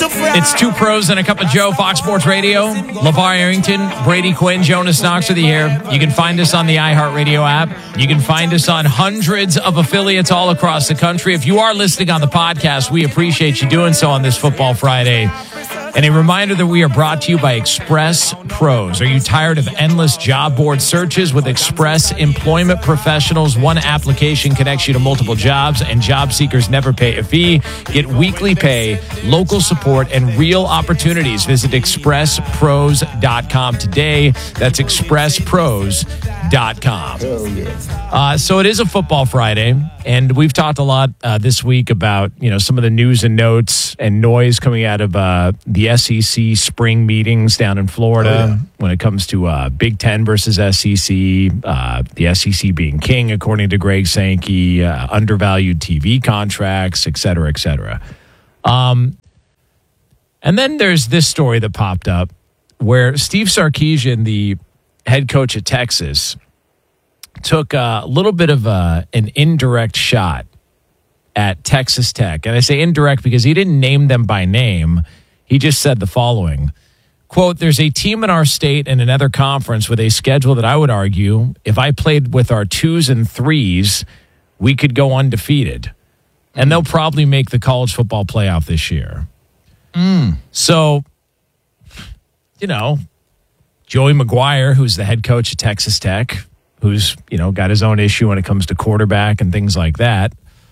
It's Two Pros and a Cup of Joe, Fox Sports Radio. LeVar Arrington, Brady Quinn, Jonas Knox with you here. You can find us on the iHeartRadio app. You can find us on hundreds of affiliates all across the country. If you are listening on the podcast, we appreciate you doing so on this Football Friday. And a reminder that we are brought to you by Express Pros. Are you tired of endless job board searches? With Express Employment Professionals, one application connects you to multiple jobs, and job seekers never pay a fee. Get weekly pay, local support, and real opportunities. Visit expresspros.com today. That's expresspros.com. So it is a Football Friday, and we've talked a lot this week about some of the news and notes and noise coming out of the SEC spring meetings down in Florida when it comes to Big Ten versus SEC, the SEC being king, according to Greg Sankey, undervalued TV contracts, et cetera, et cetera. And then there's this story that popped up where Steve Sarkisian, the head coach at Texas, took a little bit of an indirect shot at Texas Tech. And I say indirect because he didn't name them by name. He just said the following, quote, "There's a team in our state and another conference with a schedule that I would argue, if I played with our 2s and 3s, we could go undefeated. And they'll probably make the college football playoff this year." So, Joey McGuire, who's the head coach at Texas Tech, who's, got his own issue when it comes to quarterback and things like that,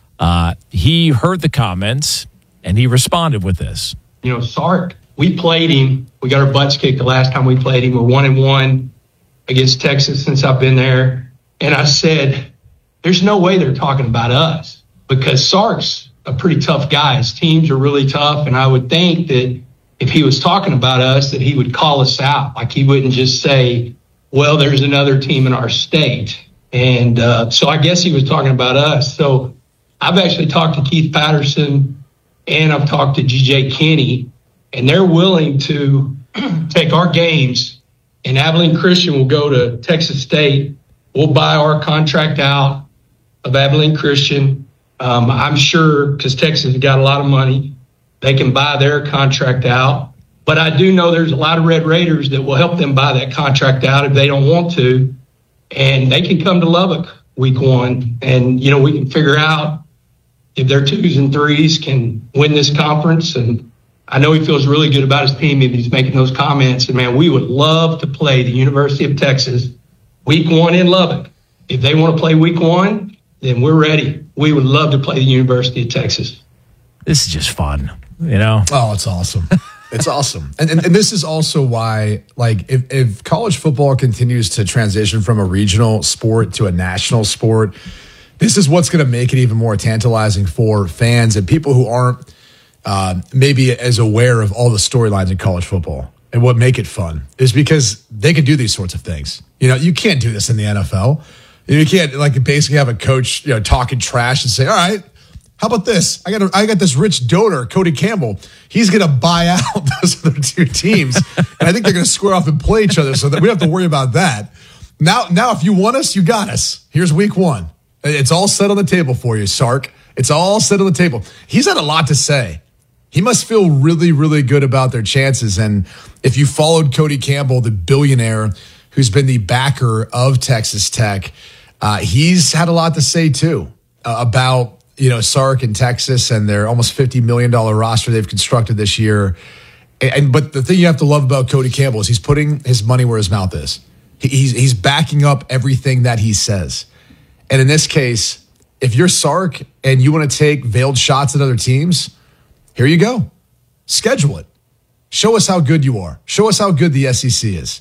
he heard the comments and he responded with this. Sark, we played him. We got our butts kicked the last time we played him. We're 1-1 against Texas since I've been there. And I said, there's no way they're talking about us, because Sark's a pretty tough guy. His teams are really tough. And I would think that if he was talking about us, that he would call us out. Like, he wouldn't just say, well, there's another team in our state. And so I guess he was talking about us. So I've actually talked to Keith Patterson and I've talked to G.J. Kinney, and they're willing to take our games, and Abilene Christian will go to Texas State. We'll buy our contract out of Abilene Christian. I'm sure, because Texas has got a lot of money, they can buy their contract out. But I do know there's a lot of Red Raiders that will help them buy that contract out if they don't want to. And they can come to Lubbock week 1, and, we can figure out if their 2s and 3s can win this conference. And I know he feels really good about his team if he's making those comments. And, man, we would love to play the University of Texas week 1 in Lubbock. If they want to play week 1, then we're ready. We would love to play the University of Texas. This is just fun, Oh, it's awesome. It's awesome. And this is also why, if college football continues to transition from a regional sport to a national sport, this is what's going to make it even more tantalizing for fans and people who aren't maybe as aware of all the storylines in college football. And what make it fun is because they can do these sorts of things. You can't do this in the NFL. You can't basically have a coach talking trash and say, all right, how about this? I got this rich donor, Cody Campbell. He's going to buy out those other 2 teams, and I think they're going to square off and play each other, so that we don't have to worry about that. Now, if you want us, you got us. Here's week 1. It's all set on the table for you, Sark. It's all set on the table. He's had a lot to say. He must feel really, really good about their chances. And if you followed Cody Campbell, the billionaire who's been the backer of Texas Tech, he's had a lot to say too about Sark and Texas and their almost $50 million roster they've constructed this year. But the thing you have to love about Cody Campbell is he's putting his money where his mouth is. He's backing up everything that he says. And in this case, if you're Sark and you want to take veiled shots at other teams, here you go. Schedule it. Show us how good you are. Show us how good the SEC is.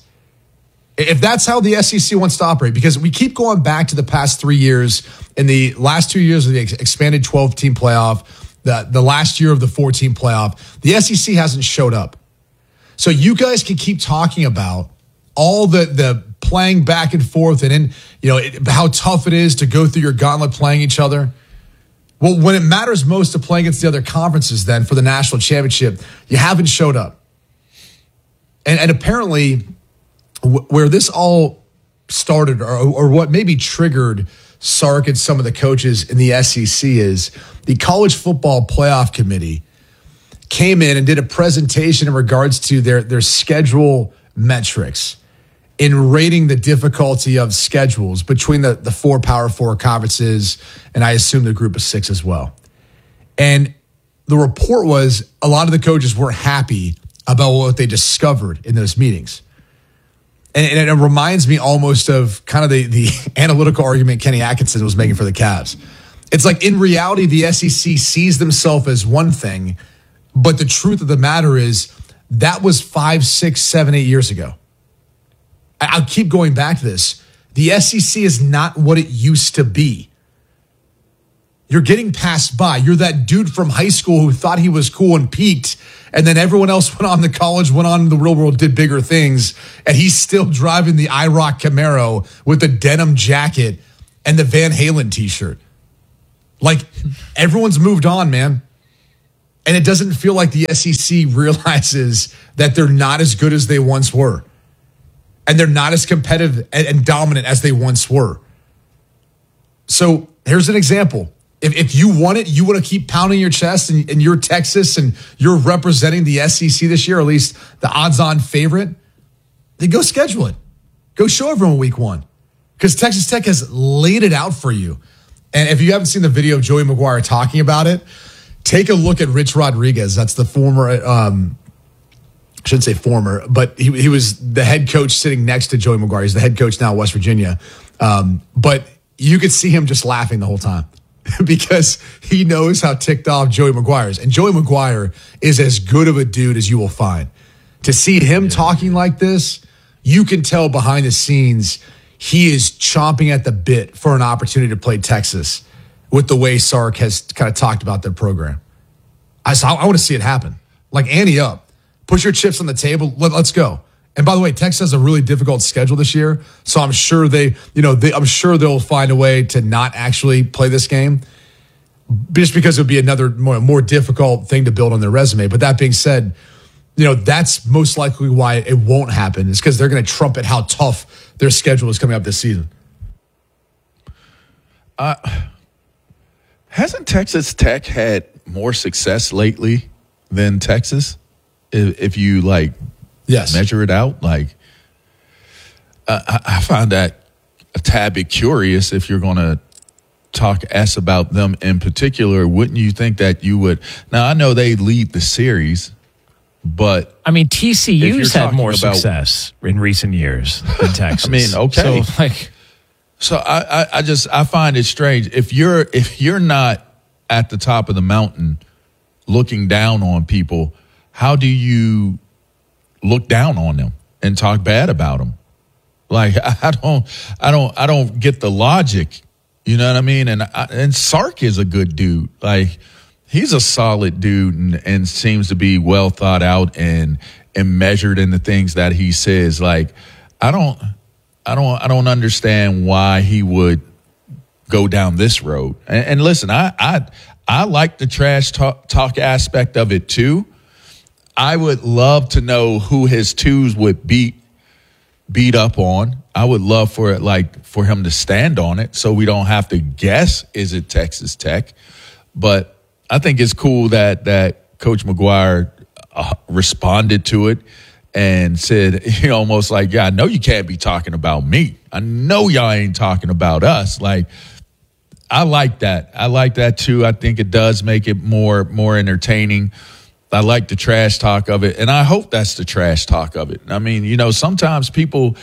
If that's how the SEC wants to operate, because we keep going back to the past 3 years, in the last 2 years of the expanded 12-team playoff, the last year of the 14 playoff, the SEC hasn't showed up. So you guys can keep talking about all the playing back and forth and how tough it is to go through your gauntlet playing each other. Well, when it matters most to play against the other conferences then for the national championship, you haven't showed up. And apparently where this all started or what maybe triggered Sark and some of the coaches in the SEC is the College Football Playoff Committee came in and did a presentation in regards to their schedule metrics in rating the difficulty of schedules between the 4 Power 4 conferences, and I assume the group of 6 as well. And the report was a lot of the coaches weren't happy about what they discovered in those meetings. And it reminds me almost of kind of the analytical argument Kenny Atkinson was making for the Cavs. It's like in reality, the SEC sees themselves as one thing, but the truth of the matter is that was 5, 6, 7, 8 years ago. I'll keep going back to this. The SEC is not what it used to be. You're getting passed by. You're that dude from high school who thought he was cool and peaked, and then everyone else went on to college, went on in the real world, did bigger things, and he's still driving the IROC Camaro with the denim jacket and the Van Halen t-shirt. Like, everyone's moved on, man. And it doesn't feel like the SEC realizes that they're not as good as they once were. And they're not as competitive and dominant as they once were. So here's an example. If you want it, you want to keep pounding your chest and you're Texas and you're representing the SEC this year, or at least the odds-on favorite, then go schedule it. Go show everyone week 1. Because Texas Tech has laid it out for you. And if you haven't seen the video of Joey McGuire talking about it, take a look at Rich Rodriguez. That's the former, I shouldn't say former, but he was the head coach sitting next to Joey McGuire. He's the head coach now at West Virginia. But you could see him just laughing the whole time because he knows how ticked off Joey McGuire is. And Joey McGuire is as good of a dude as you will find. To see him talking like this, you can tell behind the scenes he is chomping at the bit for an opportunity to play Texas with the way Sark has kind of talked about their program. I want to see it happen. Like, ante up. Push your chips on the table. Let's go. And by the way, Texas has a really difficult schedule this year, so I'm sure I'm sure they'll find a way to not actually play this game, just because it would be another more difficult thing to build on their resume. But that being said, that's most likely why it won't happen, is because they're going to trumpet how tough their schedule is coming up this season. Hasn't Texas Tech had more success lately than Texas? If you measure it out, I find that a tad bit curious. If you're going to talk S about them in particular, wouldn't you think that you would? Now, I know they lead the series, but I mean, TCU's had more success in recent years than Texas. I mean, okay. So I find it strange if you're not at the top of the mountain looking down on people. How do you look down on them and talk bad about them? Like, I don't get the logic. You know what I mean? And Sark is a good dude. Like, he's a solid dude and seems to be well thought out and measured in the things that he says. Like, I don't understand why he would go down this road. And listen, I like the trash talk aspect of it too. I would love to know who his twos would beat up on. I would love for him to stand on it so we don't have to guess, is it Texas Tech? But I think it's cool that Coach McGuire responded to it and said, almost like, yeah, I know you can't be talking about me. I know y'all ain't talking about us. Like, I like that. I like that too. I think it does make it more entertaining. I like the trash talk of it, and I hope that's the trash talk of it. I mean, sometimes people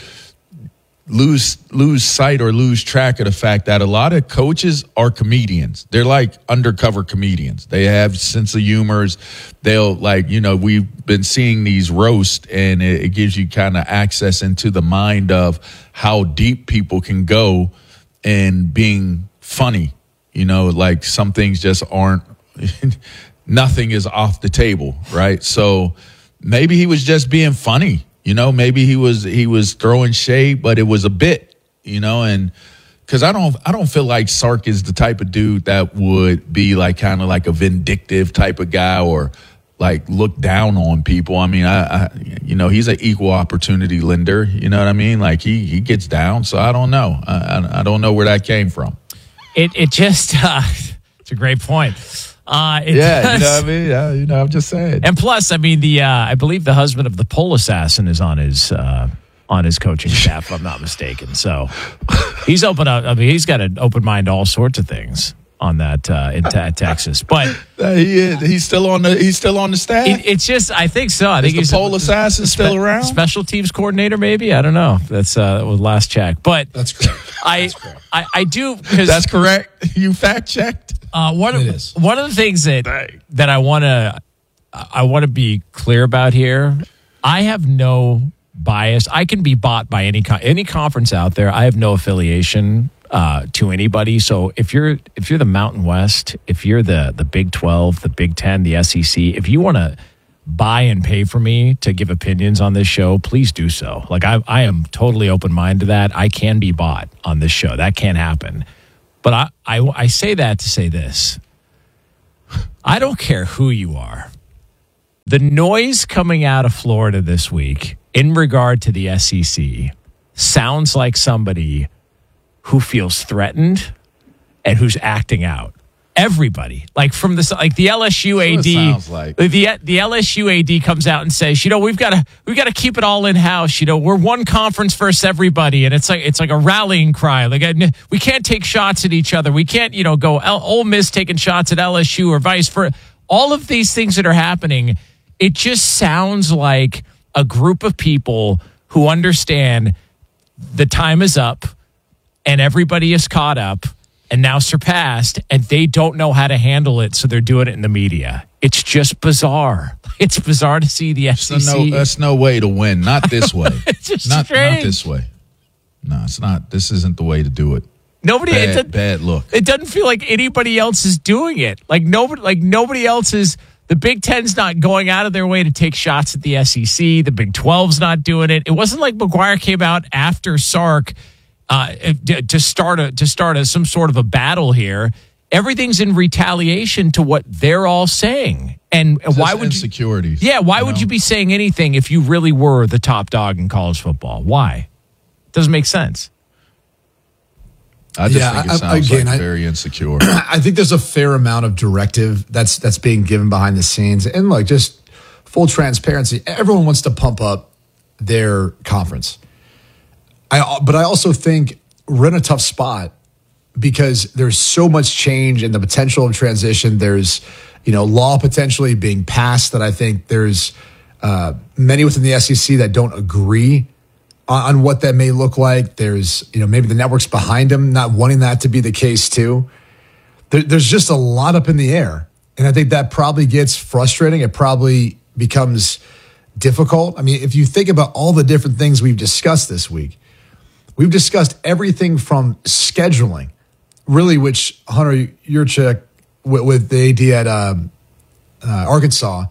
lose sight or lose track of the fact that a lot of coaches are comedians. They're like undercover comedians. They have sense of humors. They'll we've been seeing these roasts, and it gives you kind of access into the mind of how deep people can go in being funny. Like some things just aren't nothing is off the table, right? So maybe he was just being funny, maybe he was throwing shade, but it was a bit, and because I don't feel like Sark is the type of dude that would be like kind of like a vindictive type of guy or like look down on people. I mean, he's an equal opportunity lender, you know what I mean? Like he gets down, so I don't know. I don't know where that came from. It just it's a great point. It Yeah, does. you know what I mean? Yeah, I'm just saying. And plus, I mean, I believe the husband of the pole assassin is on his coaching staff, if I'm not mistaken. So he's open up. I mean, he's got an open mind to all sorts of things on that in Texas. But he's still on the staff. It's just, I think so. I think Is the pole assassin still around? Special teams coordinator, maybe. I don't know. That was last check. But That's correct. I do, because That's correct. You fact checked. one of the things that I want to be clear about here. I have no bias. I can be bought by any conference out there. I have no affiliation to anybody. So if you're the Mountain West, if you're the Big 12, the Big 10, the SEC, if you want to buy and pay for me to give opinions on this show, please do so. Like I am totally open minded to that. I can be bought on this show. That can't happen. But I say that to say this. I don't care who you are. The noise coming out of Florida this week in regard to the SEC sounds like somebody who feels threatened and who's acting out. Everybody, like from the LSU AD, sounds like. the LSU AD comes out and says, we've got to keep it all in house. We're one conference versus everybody, and it's like a rallying cry. Like we can't take shots at each other. We can't go Ole Miss taking shots at LSU or vice versa. All of these things that are happening, it just sounds like a group of people who understand the time is up and everybody is caught up and now surpassed, and they don't know how to handle it, so they're doing it in the media. It's just bizarre. It's bizarre to see the SEC. That's no way to win. Not this way. It's just not strange. this way. No, it's not. This isn't the way to do it. Bad look. It doesn't feel like anybody else is doing it. Like nobody else is. The Big Ten's not going out of their way to take shots at the SEC. The Big 12's not doing it. It wasn't like McGuire came out after Sark to start some sort of a battle here. Everything's in retaliation to what they're all saying. And why would insecurities? Why would you be saying anything if you really were the top dog in college football? Why? Doesn't make sense. I just think it sounds very insecure. I think there's a fair amount of directive that's being given behind the scenes. And like, just full transparency, everyone wants to pump up their conference. But I also think we're in a tough spot because there's so much change and the potential of transition. There's, law potentially being passed that I think there's many within the SEC that don't agree on what that may look like. There's, maybe the networks behind them not wanting that to be the case too. There's just a lot up in the air. And I think that probably gets frustrating. It probably becomes difficult. I mean, if you think about all the different things we've discussed this week, we've discussed everything from scheduling, really, which Hunter Yurchak with the AD at Arkansas,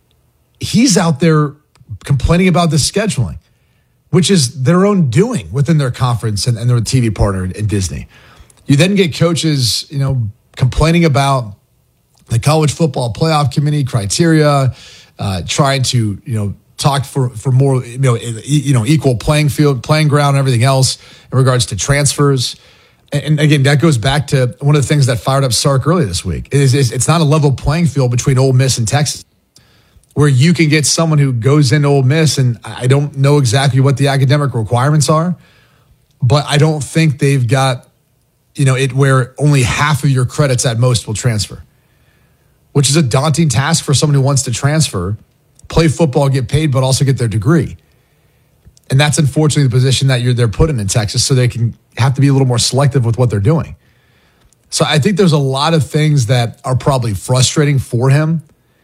he's out there complaining about the scheduling, which is their own doing within their conference and their TV partner in Disney. You then get coaches, complaining about the college football playoff committee criteria, trying to, talk for more, equal playing ground and everything else in regards to transfers. And again, that goes back to one of the things that fired up Sark earlier this week. It's not a level playing field between Ole Miss and Texas, where you can get someone who goes into Ole Miss, and I don't know exactly what the academic requirements are, but I don't think they've got, it where only half of your credits at most will transfer, which is a daunting task for someone who wants to transfer, play football, get paid, but also get their degree. And that's unfortunately the position that they're put in Texas, so they can have to be a little more selective with what they're doing. So I think there's a lot of things that are probably frustrating for him,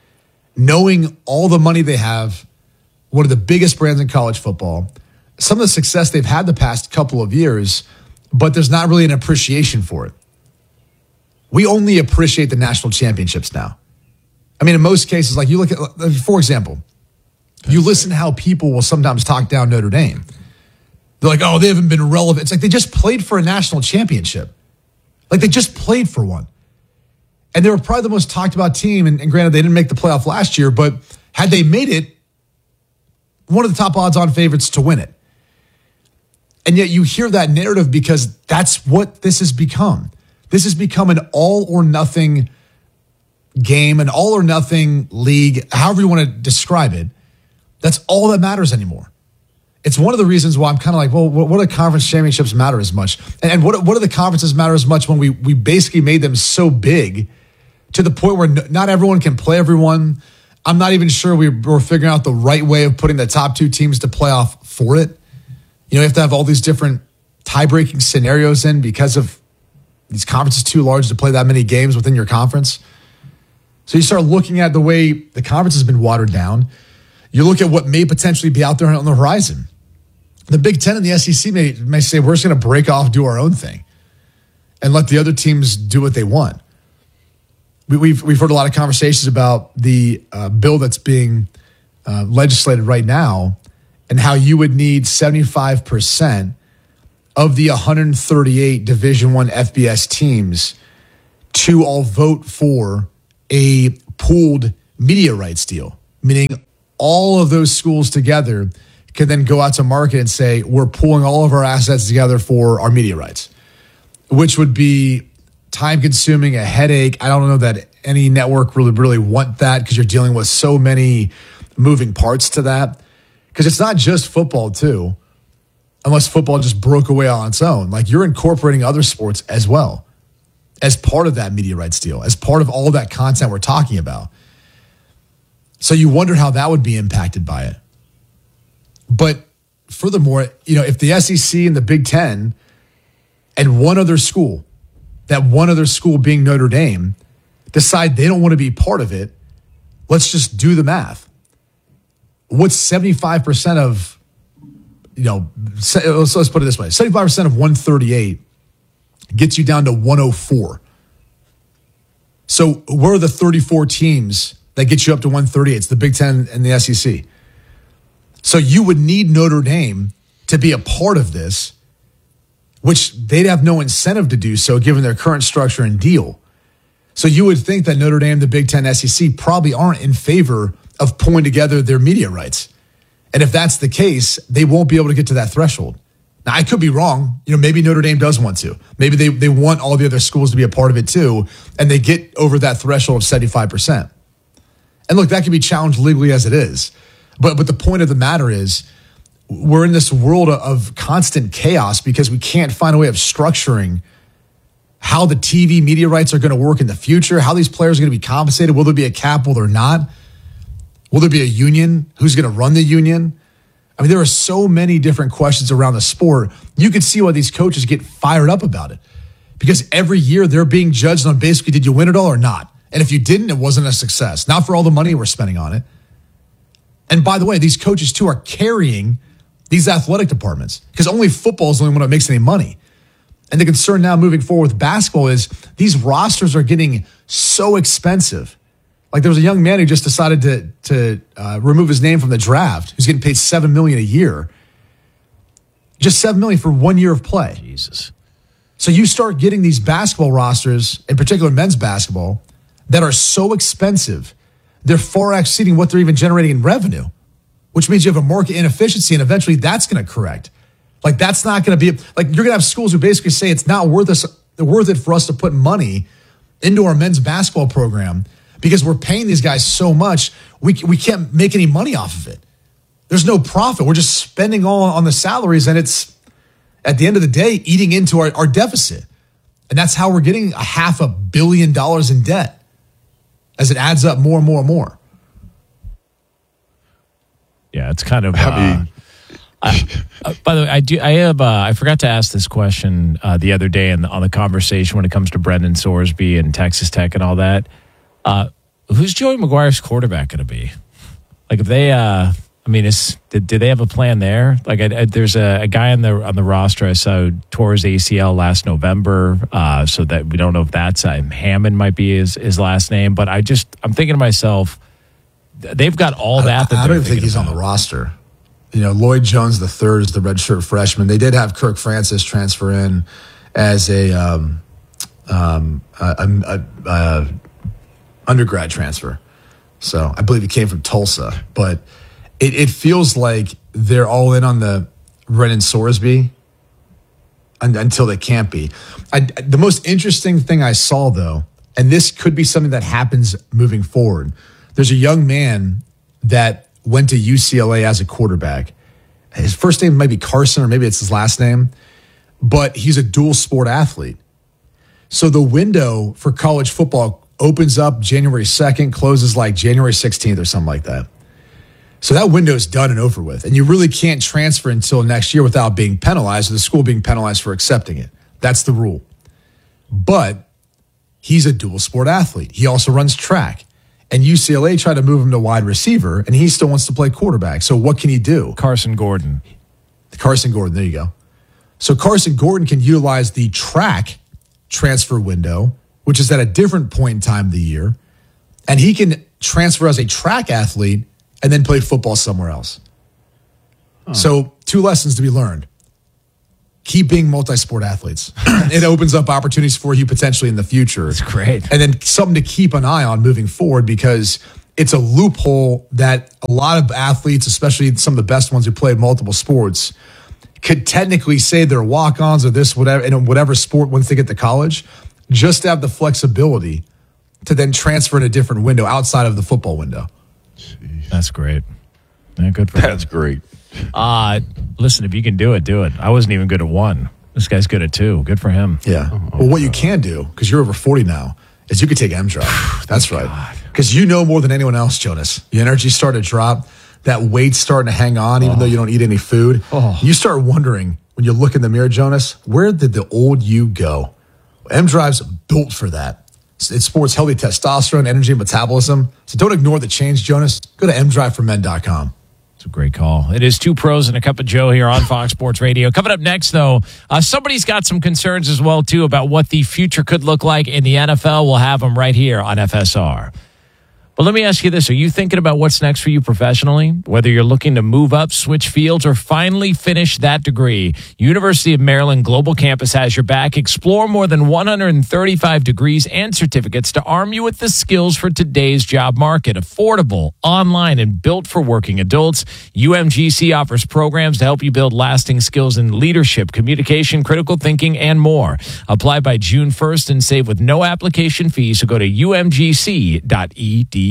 knowing all the money they have, one of the biggest brands in college football, some of the success they've had the past couple of years, but there's not really an appreciation for it. We only appreciate the national championships now. I mean, in most cases, like you look at, for example, you listen to how people will sometimes talk down Notre Dame. They're like, oh, they haven't been relevant. It's like they just played for a national championship. Like they just played for one. And they were probably the most talked about team. And granted, they didn't make the playoff last year, but had they made it, one of the top odds on favorites to win it. And yet you hear that narrative because that's what this has become. This has become an all or nothing game, an all or nothing league, however you want to describe it, that's all that matters anymore. It's one of the reasons why I'm kind of like, well, what do conference championships matter as much? And what do the conferences matter as much when we basically made them so big to the point where not everyone can play everyone? I'm not even sure we're figuring out the right way of putting the top 2 teams to playoff for it. You have to have all these different tie-breaking scenarios in because of these conferences too large to play that many games within your conference. So you start looking at the way the conference has been watered down. You look at what may potentially be out there on the horizon. The Big Ten and the SEC may say, we're just going to break off, do our own thing, and let the other teams do what they want. We've heard a lot of conversations about the bill that's being legislated right now and how you would need 75% of the 138 Division I FBS teams to all vote for a pooled media rights deal, meaning all of those schools together can then go out to market and say, we're pooling all of our assets together for our media rights, which would be time-consuming, a headache. I don't know that any network really want that because you're dealing with so many moving parts to that. Because it's not just football, too, unless football just broke away on its own. Like, you're incorporating other sports as well as part of that media rights deal, as part of all that content we're talking about. So you wonder how that would be impacted by it. But furthermore, if the SEC and the Big Ten and one other school being Notre Dame, decide they don't want to be part of it, let's just do the math. What's 75% of, let's put it this way, 75% of 138 gets you down to 104. So where are the 34 teams that get you up to 138? It's the Big Ten and the SEC. So you would need Notre Dame to be a part of this, which they'd have no incentive to do so given their current structure and deal. So you would think that Notre Dame, the Big Ten, SEC probably aren't in favor of pulling together their media rights. And if that's the case, they won't be able to get to that threshold. Now, I could be wrong. Maybe Notre Dame does want to. Maybe they want all the other schools to be a part of it too, and they get over that threshold of 75%. And look, that can be challenged legally as it is. But the point of the matter is we're in this world of constant chaos because we can't find a way of structuring how the TV media rights are going to work in the future, how these players are going to be compensated. Will there be a cap? Will there not? Will there be a union? Who's going to run the union? I mean, there are so many different questions around the sport. You can see why these coaches get fired up about it because every year they're being judged on basically, did you win it all or not? And if you didn't, it wasn't a success. Not for all the money we're spending on it. And by the way, these coaches too are carrying these athletic departments because only football is the only one that makes any money. And the concern now moving forward with basketball is these rosters are getting so expensive. Like there was a young man who just decided to remove his name from the draft who's getting paid $7 million a year. Just $7 million for 1 year of play. Jesus. So you start getting these basketball rosters, in particular men's basketball, that are so expensive, they're far exceeding what they're even generating in revenue, which means you have a market inefficiency, and eventually that's going to correct. Like that's not going to be like you're going to have schools who basically say it's not worth it for us to put money into our men's basketball program because we're paying these guys so much we can't make any money off of it. There's no profit. We're just spending all on the salaries, and it's at the end of the day eating into our deficit, and that's how we're getting $500 million in debt as it adds up more and more and more. Yeah, it's kind of. By the way, I forgot to ask this question the other day on the conversation when it comes to Brendan Sorsby and Texas Tech and all that. Who's Joey McGuire's quarterback going to be? Like, if they, did they have a plan there? Like, there's a guy on the roster I saw tore his ACL last November, so that we don't know if that's Hammond might be his last name. But I'm thinking to myself, they've got all that. I don't think he's on the roster. Lloyd Jones III is the redshirt freshman. They did have Kirk Francis transfer in as a undergrad transfer. So I believe he came from Tulsa. But it feels like they're all in on the Brendan Sorsby until they can't be. The most interesting thing I saw, though, and this could be something that happens moving forward. There's a young man that went to UCLA as a quarterback. His first name might be Carson, or maybe it's his last name, but he's a dual sport athlete. So the window for college football opens up January 2nd, closes like January 16th or something like that. So that window is done and over with. And you really can't transfer until next year without being penalized, or the school being penalized for accepting it. That's the rule. But he's a dual sport athlete. He also runs track. And UCLA tried to move him to wide receiver, and he still wants to play quarterback. So what can he do? Carson Gordon, there you go. So Carson Gordon can utilize the track transfer window, which is at a different point in time of the year. And he can transfer as a track athlete and then play football somewhere else. So 2 lessons to be learned. Keep being multi-sport athletes. It opens up opportunities for you potentially in the future. That's great. And then something to keep an eye on moving forward, because it's a loophole that a lot of athletes, especially some of the best ones who play multiple sports, could technically say they're walk-ons or this, whatever, in whatever sport once they get to college, just to have the flexibility to then transfer in a different window outside of the football window. Jeez. That's great. Yeah, good for him. That's great. Listen, if you can do it, do it. I wasn't even good at 1. This guy's good at 2. Good for him. Yeah. Well, what you can do, because you're over 40 now, is you could take M-Drive. That's right. Because you know more than anyone else, Jonas. Your energy's starting to drop. That weight's starting to hang on, even though you don't eat any food. You start wondering, when you look in the mirror, Jonas, where did the old you go? M-Drive's built for that. It sports healthy testosterone, energy, and metabolism. So don't ignore the change, Jonas. Go to mdriveformen.com. It's a great call. It is 2 pros and a cup of Joe here on Fox Sports Radio. Coming up next, though, somebody's got some concerns as well, too, about what the future could look like in the NFL. We'll have them right here on FSR. But let me ask you this. Are you thinking about what's next for you professionally? Whether you're looking to move up, switch fields, or finally finish that degree, University of Maryland Global Campus has your back. Explore more than 135 degrees and certificates to arm you with the skills for today's job market. Affordable, online, and built for working adults, UMGC offers programs to help you build lasting skills in leadership, communication, critical thinking, and more. Apply by June 1st and save with no application fee, so go to umgc.edu.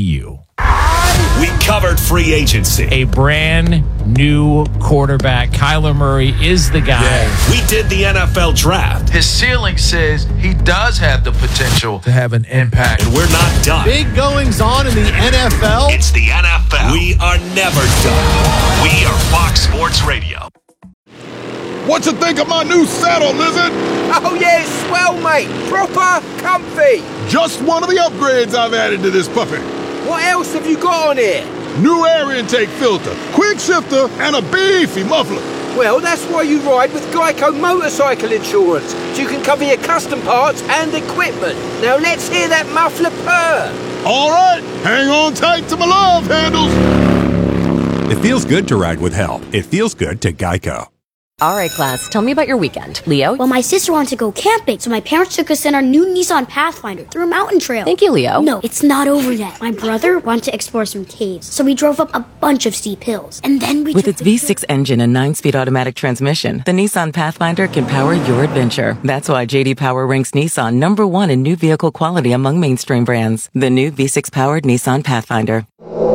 We covered free agency. A brand new quarterback. Kyler Murray is the guy. Yeah. We did the NFL draft. His ceiling says he does have the potential to have an impact. And we're not done. Big goings on in the NFL. It's the NFL. We are never done. We are Fox Sports Radio. What you think of my new saddle, Lizard? Oh, yeah, it's swell, mate. Proper comfy. Just one of the upgrades I've added to this puppy. What else have you got on here? New air intake filter, quick shifter, and a beefy muffler. Well, that's why you ride with Geico Motorcycle Insurance, so you can cover your custom parts and equipment. Now let's hear that muffler purr. All right, hang on tight to my love handles. It feels good to ride with help. It feels good to Geico. All right, class, tell me about your weekend. Leo? Well, my sister wanted to go camping, so my parents took us in our new Nissan Pathfinder through a mountain trail. Thank you, Leo. No, it's not over yet. My brother wanted to explore some caves, so we drove up a bunch of steep hills. And then we With its V6 engine and 9-speed automatic transmission, the Nissan Pathfinder can power your adventure. That's why J.D. Power ranks Nissan #1 in new vehicle quality among mainstream brands. The new V6-powered Nissan Pathfinder.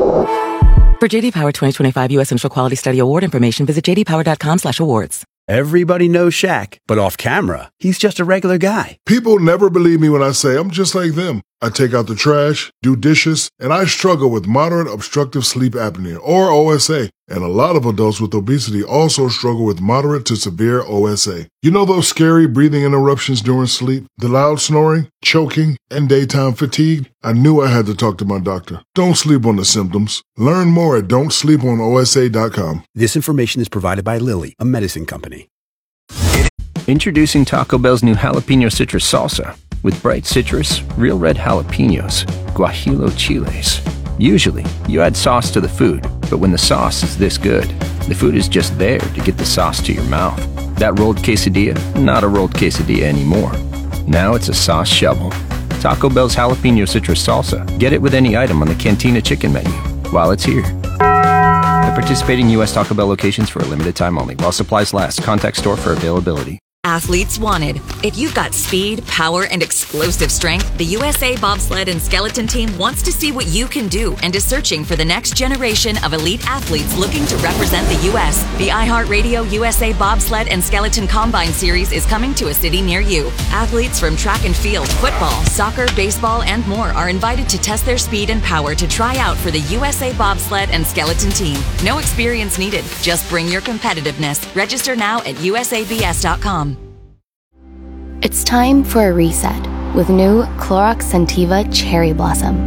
For J.D. Power 2025 U.S. Central Quality Study Award information, visit jdpower.com/awards. Everybody knows Shaq, but off camera, he's just a regular guy. People never believe me when I say I'm just like them. I take out the trash, do dishes, and I struggle with moderate obstructive sleep apnea, or OSA. And a lot of adults with obesity also struggle with moderate to severe OSA. You know those scary breathing interruptions during sleep? The loud snoring, choking, and daytime fatigue? I knew I had to talk to my doctor. Don't sleep on the symptoms. Learn more at don'tsleeponosa.com. This information is provided by Lilly, a medicine company. Introducing Taco Bell's new Jalapeno Citrus Salsa. With bright citrus, real red jalapenos, guajillo chiles. Usually, you add sauce to the food, but when the sauce is this good, the food is just there to get the sauce to your mouth. That rolled quesadilla, not a rolled quesadilla anymore. Now it's a sauce shovel. Taco Bell's Jalapeno Citrus Salsa. Get it with any item on the Cantina Chicken menu while it's here. At participating U.S. Taco Bell locations for a limited time only. While supplies last. Contact store for availability. Athletes wanted. If you've got speed, power, and explosive strength, the USA Bobsled and Skeleton Team wants to see what you can do and is searching for the next generation of elite athletes looking to represent the U.S. The iHeartRadio USA Bobsled and Skeleton Combine Series is coming to a city near you. Athletes from track and field, football, soccer, baseball, and more are invited to test their speed and power to try out for the USA Bobsled and Skeleton Team. No experience needed. Just bring your competitiveness. Register now at usabs.com. It's time for a reset with new Clorox Scentiva Cherry Blossom.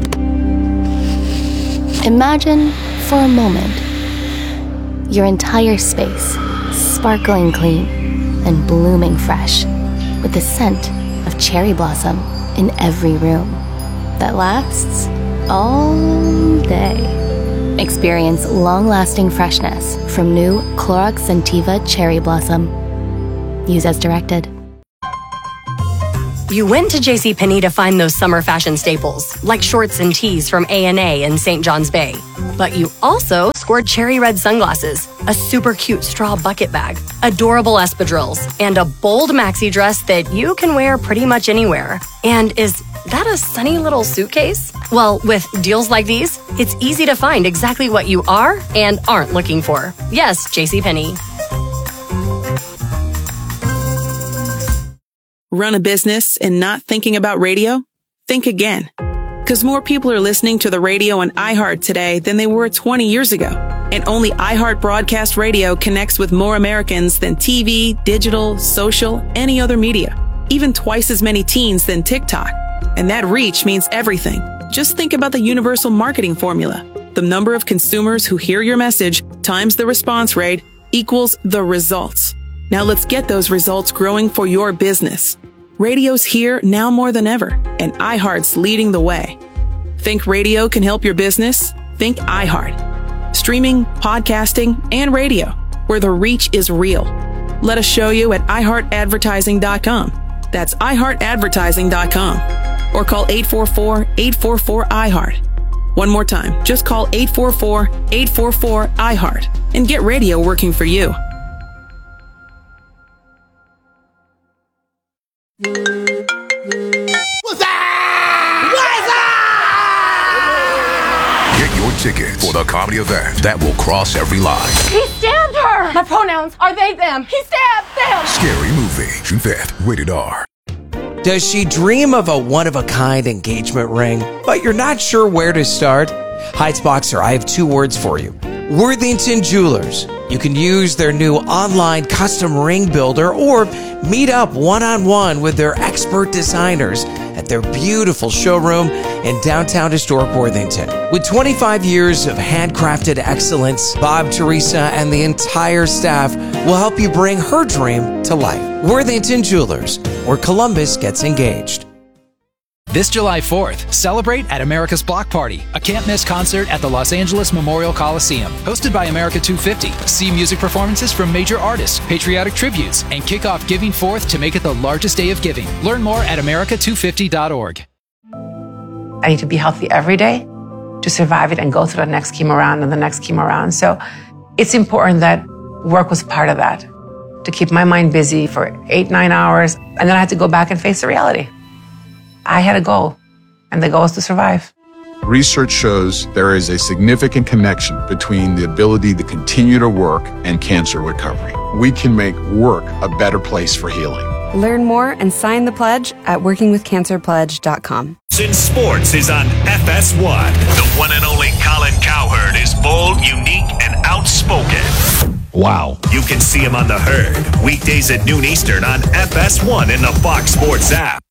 Imagine, for a moment, your entire space sparkling clean and blooming fresh with the scent of cherry blossom in every room that lasts all day. Experience long-lasting freshness from new Clorox Scentiva Cherry Blossom. Use as directed. You went to JCPenney to find those summer fashion staples, like shorts and tees from A&A in St. John's Bay. But you also scored cherry red sunglasses, a super cute straw bucket bag, adorable espadrilles, and a bold maxi dress that you can wear pretty much anywhere. And is that a sunny little suitcase? Well, with deals like these, it's easy to find exactly what you are and aren't looking for. Yes, JCPenney. Run a business and not thinking about radio? Think again. Because more people are listening to the radio on iHeart today than they were 20 years ago. And only iHeart Broadcast Radio connects with more Americans than TV, digital, social, any other media. Even twice as many teens than TikTok. And that reach means everything. Just think about the universal marketing formula. The number of consumers who hear your message times the response rate equals the results. Now let's get those results growing for your business. Radio's here now more than ever, and iHeart's leading the way. Think radio can help your business? Think iHeart. Streaming, podcasting, and radio, where the reach is real. Let us show you at iHeartAdvertising.com. That's iHeartAdvertising.com. Or call 844-844-iHeart. One more time, just call 844-844-iHeart and get radio working for you. Get your tickets for the comedy event that will cross every line. He stabbed her! My pronouns are they, them. He stabbed them! Scary Movie, June 5th, rated R. Does she dream of a one-of-a-kind engagement ring, but you're not sure where to start? Heights Boxer, I have two words for you. Worthington Jewelers. You can use their new online custom ring builder or meet up one-on-one with their expert designers at their beautiful showroom in downtown historic Worthington. With 25 years of handcrafted excellence, Bob, Teresa, and the entire staff will help you bring her dream to life. Worthington Jewelers, where Columbus gets engaged. This July 4th, celebrate at America's Block Party, a can't-miss concert at the Los Angeles Memorial Coliseum. Hosted by America 250, see music performances from major artists, patriotic tributes, and kick off Giving Forth to make it the largest day of giving. Learn more at america250.org. I need to be healthy every day to survive it and go through the next chemo round and the next chemo round. So it's important that work was part of that, to keep my mind busy for 8-9 hours. And then I had to go back and face the reality. I had a goal, and the goal is to survive. Research shows there is a significant connection between the ability to continue to work and cancer recovery. We can make work a better place for healing. Learn more and sign the pledge at workingwithcancerpledge.com. Since Sports is on FS1, the one and only Colin Cowherd is bold, unique, and outspoken. Wow. You can see him on The Herd, weekdays at noon Eastern on FS1 in the Fox Sports app.